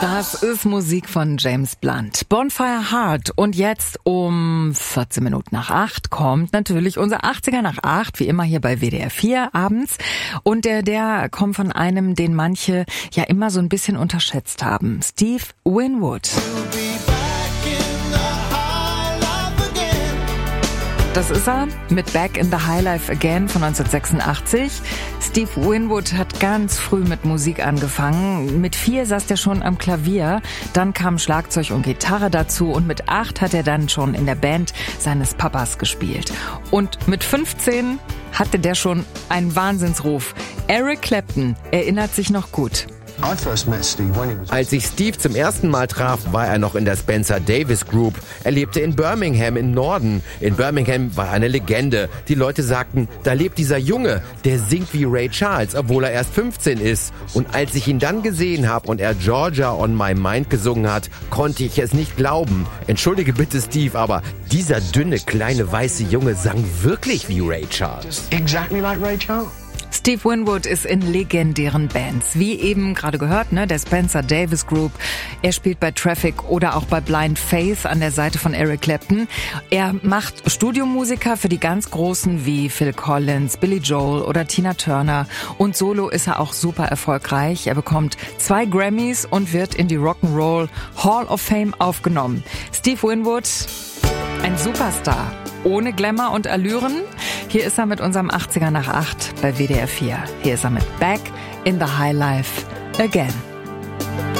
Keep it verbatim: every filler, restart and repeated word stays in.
Das ist Musik von James Blunt. Bonfire Heart. Und jetzt um vierzehn Minuten nach acht kommt natürlich unser achtziger nach acht, wie immer hier bei W D R vier abends. Und der, der kommt von einem, den manche ja immer so ein bisschen unterschätzt haben. Steve Winwood. Das ist er mit Back in the High Life Again von neunzehnhundertsechsundachtzig. Steve Winwood hat ganz früh mit Musik angefangen. Mit vier saß er schon am Klavier, dann kam Schlagzeug und Gitarre dazu und mit acht hat er dann schon in der Band seines Papas gespielt. Und mit fünfzehn hatte der schon einen Wahnsinnsruf. Eric Clapton erinnert sich noch gut. Als ich Steve zum ersten Mal traf, war er noch in der Spencer Davis Group. Er lebte in Birmingham im Norden. In Birmingham war er eine Legende. Die Leute sagten, da lebt dieser Junge, der singt wie Ray Charles, obwohl er erst fünfzehn ist. Und als ich ihn dann gesehen habe und er Georgia on My Mind gesungen hat, konnte ich es nicht glauben. Entschuldige bitte Steve, aber dieser dünne, kleine, weiße Junge sang wirklich wie Ray Charles. Exactly like Ray Charles. Steve Winwood ist in legendären Bands, wie eben gerade gehört, ne, der Spencer Davis Group. Er spielt bei Traffic oder auch bei Blind Faith an der Seite von Eric Clapton. Er macht Studiomusiker für die ganz Großen wie Phil Collins, Billy Joel oder Tina Turner. Und solo ist er auch super erfolgreich. Er bekommt zwei Grammys und wird in die Rock'n'Roll Hall of Fame aufgenommen. Steve Winwood, ein Superstar. Ohne Glamour und Allüren. Hier ist er mit unserem achtziger nach acht bei W D R vier. Hier ist er mit Back in the High Life Again.